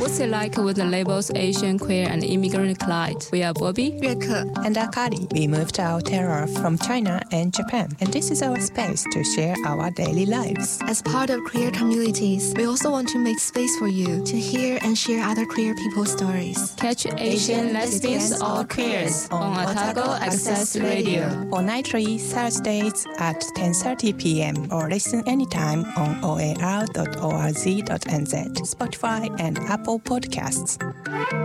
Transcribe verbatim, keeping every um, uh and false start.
What's it like with the labels Asian, queer, and immigrant collide? We are Bobby, Yueke, and Akari. We moved out here from China and Japan, and this is our space to share our daily lives. As part of queer communities, we also want to make space for you to hear and share other queer people's stories. Catch Asian, lesbians, or queers on Otago Access Radio on nightly Thursdays at ten thirty p.m. or listen anytime on o a r dot org dot n z, Spotify, and Apple Podcasts.